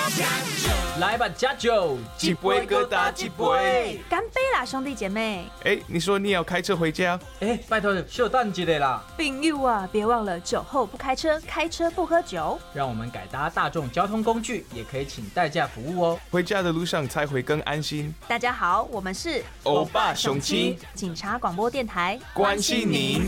来吧，加酒， 一杯各打一杯， 干杯啦，兄弟姐妹！ 你说你要开车回家？ 拜托，稍等一下啦。 朋友啊，别忘了酒后不开车，开车不喝酒。 让我们改搭大众交通工具，也可以请代驾服务哦。 回家的路上才会更安心。 大家好，我们是欧巴雄亲警察广播电台， 关心您。